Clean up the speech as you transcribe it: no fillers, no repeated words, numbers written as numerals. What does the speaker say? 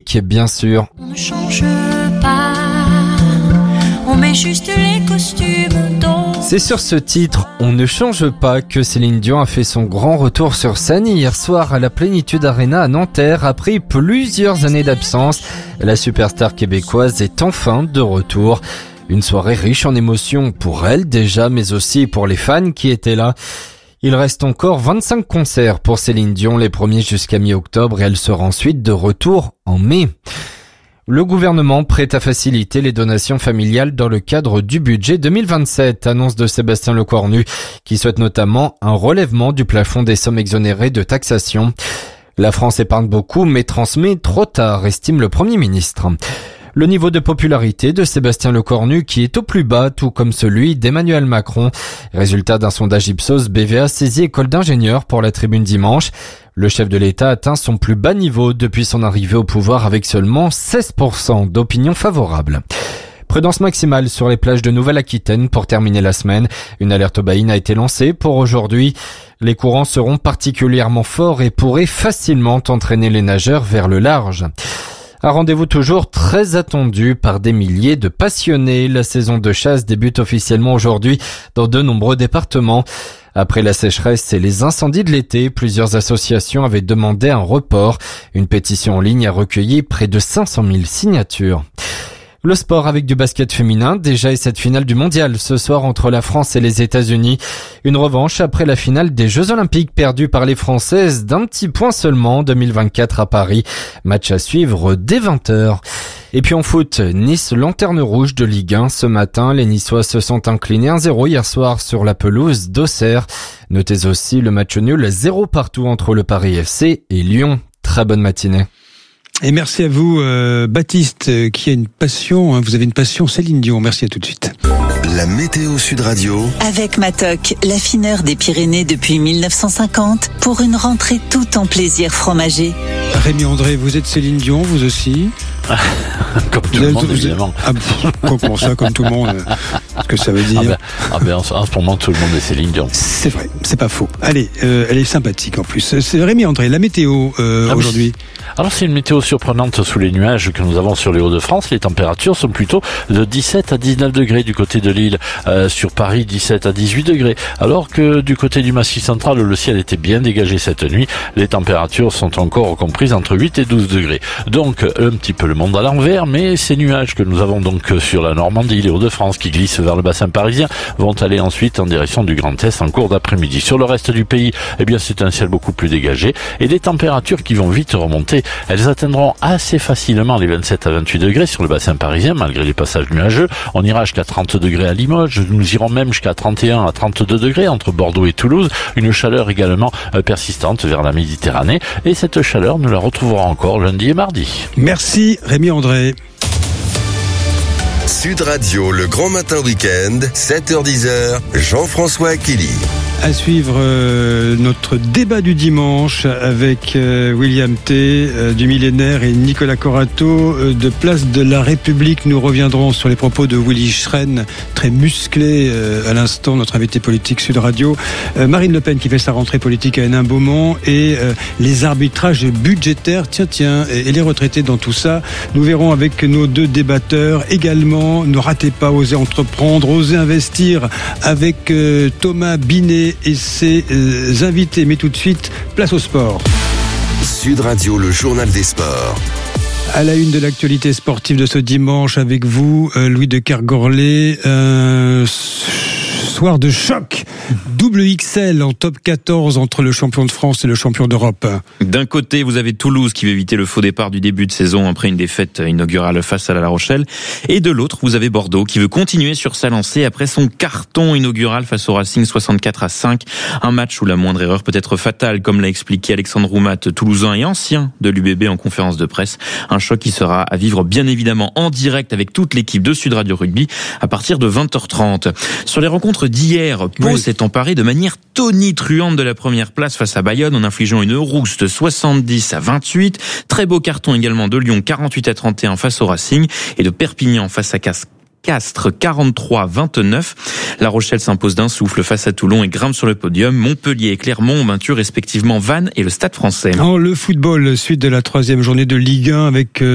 musique, bien sûr. On ne change pas, on met juste les costumes d'eau. C'est sur ce titre, On ne change pas, que Céline Dion a fait son grand retour sur scène hier soir à la Plénitude Arena à Nanterre. Après plusieurs années d'absence, la superstar québécoise est enfin de retour. Une soirée riche en émotions pour elle déjà, mais aussi pour les fans qui étaient là. Il reste encore 25 concerts pour Céline Dion, les premiers jusqu'à mi-octobre, et elle sera ensuite de retour en mai. Le gouvernement prête à faciliter les donations familiales dans le cadre du budget 2027, annonce de Sébastien Lecornu, qui souhaite notamment un relèvement du plafond des sommes exonérées de taxation. La France épargne beaucoup, mais transmet trop tard, estime le Premier ministre. Le niveau de popularité de Sébastien Lecornu qui est au plus bas, tout comme celui d'Emmanuel Macron. Résultat d'un sondage Ipsos, BVA saisit École d'ingénieurs pour la Tribune dimanche. Le chef de l'État atteint son plus bas niveau depuis son arrivée au pouvoir avec seulement 16% d'opinion favorable. Prudence maximale sur les plages de Nouvelle-Aquitaine pour terminer la semaine. Une alerte baïne a été lancée pour aujourd'hui. Les courants seront particulièrement forts et pourraient facilement entraîner les nageurs vers le large. Un rendez-vous toujours très attendu par des milliers de passionnés. La saison de chasse débute officiellement aujourd'hui dans de nombreux départements. Après la sécheresse et les incendies de l'été, plusieurs associations avaient demandé un report. Une pétition en ligne a recueilli près de 500 000 signatures. Le sport avec du basket féminin, déjà, et cette finale du mondial ce soir entre la France et les États-Unis. Une revanche après la finale des Jeux Olympiques perdue par les Françaises d'un petit point seulement en 2024 à Paris. Match à suivre dès 20h. Et puis en foot, Nice, lanterne rouge de Ligue 1. Ce matin, les Niçois se sont inclinés 1-0 hier soir sur la pelouse d'Auxerre. Notez aussi le match nul 0 partout entre le Paris FC et Lyon. Très bonne matinée. Et merci à vous, Baptiste, qui a une passion. Vous avez une passion, Céline Dion. Merci, à tout de suite. La météo Sud Radio. Avec Matok, l'affineur des Pyrénées depuis 1950, pour une rentrée tout en plaisir fromager. Rémi André, vous êtes Céline Dion, vous aussi? Comme tout le monde, évidemment. Comment ça, comme tout le monde? Ce que ça veut dire? En ce moment, tout le monde est Céline Dion. C'est vrai, c'est pas faux. Allez, elle est sympathique en plus. C'est Rémi André, la météo aujourd'hui. Alors c'est une météo surprenante sous les nuages que nous avons sur les Hauts-de-France. Les températures sont plutôt de 17 à 19 degrés du côté de l'île. Sur Paris, 17 à 18 degrés. Alors que du côté du Massif central, le ciel était bien dégagé cette nuit. Les températures sont encore comprises entre 8 et 12 degrés. Donc un petit peu le monde à l'envers, mais ces nuages que nous avons donc sur la Normandie, les Hauts-de-France qui glissent vers le bassin parisien vont aller ensuite en direction du Grand Est en cours d'après-midi. Sur le reste du pays, eh bien c'est un ciel beaucoup plus dégagé et des températures qui vont vite remonter. Elles atteindront assez facilement les 27 à 28 degrés sur le bassin parisien malgré les passages nuageux. On ira jusqu'à 30 degrés à Limoges, nous irons même jusqu'à 31 à 32 degrés entre Bordeaux et Toulouse. Une chaleur également persistante vers la Méditerranée et cette chaleur nous la retrouverons encore lundi et mardi. Merci Rémi André. Sud Radio, le grand matin week-end, 7h-10h, Jean-François Akili. À suivre notre débat du dimanche avec William T du Millénaire et Nicolas Corato de Place de la République. Nous reviendrons sur les propos de Willy Schren, très musclé à l'instant, notre invité politique Sud Radio. Marine Le Pen qui fait sa rentrée politique à Hénin-Beaumont et les arbitrages budgétaires, et les retraités dans tout ça. Nous verrons avec nos deux débatteurs également. Ne ratez pas, osez entreprendre, osez investir avec Thomas Binet et ses invités. Mais tout de suite, place au sport. Sud Radio, le journal des sports. À la une de l'actualité sportive de ce dimanche avec vous, Louis de Kergorlé. Soir de choc, double XL en top 14 entre le champion de France et le champion d'Europe. D'un côté, vous avez Toulouse qui veut éviter le faux départ du début de saison après une défaite inaugurale face à La Rochelle. Et de l'autre, vous avez Bordeaux qui veut continuer sur sa lancée après son carton inaugural face au Racing 64-5. Un match où la moindre erreur peut être fatale, comme l'a expliqué Alexandre Roumat, toulousain et ancien de l'UBB en conférence de presse. Un choc qui sera à vivre bien évidemment en direct avec toute l'équipe de Sud Radio Rugby à partir de 20h30. Sur les rencontres d'hier, Pau s'est emparé de manière tonitruante de la première place face à Bayonne en infligeant une rouste 70-28. Très beau carton également de Lyon 48-31 face au Racing et de Perpignan face à Castres 43-29. La Rochelle s'impose d'un souffle face à Toulon et grimpe sur le podium. Montpellier et Clermont ont vaincu respectivement Vannes et le Stade Français. Le football, suite de la 3e journée de Ligue 1 avec